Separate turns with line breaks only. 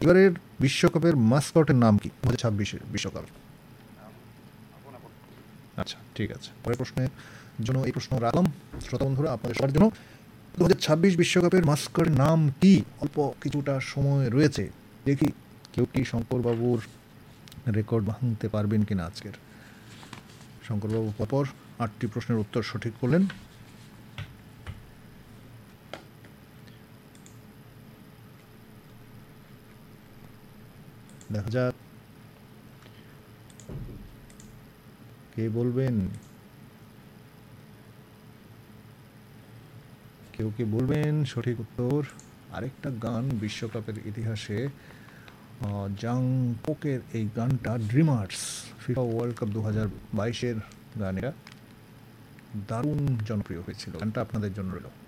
এবারের বিশ্বকাপের মাস্কটের নাম কি 2026-এর বিশ্বকাপ? আচ্ছা, ঠিক আছে, পরের প্রশ্নের জন্য এই প্রশ্ন রাখলাম। শ্রোতা বন্ধুরা, আপনাদের সবার জন্য 2026 বিশ্বকাপের মাস্কটের নাম কি? অল্প কিছুটা সময় রয়েছে, দেখি কেউ কি শঙ্করবাবুর রেকর্ড ভাঙতে পারবেন কিনা আজকের। শঙ্করবাবু পরপর 8টি প্রশ্নের উত্তর সঠিক করলেন। দেখা যাক কে বলবেন। কেউ কি বলবেন সঠিক উত্তর? আরেকটা গান বিশ্বকাপের ইতিহাসে, জাংকোকের এই গানটা, ড্রিমার্স, ফিফা ওয়ার্ল্ড কাপ 2022-এর গান, এটা দারুণ জনপ্রিয় হয়েছিল। গানটা আপনাদের জন্য রইল।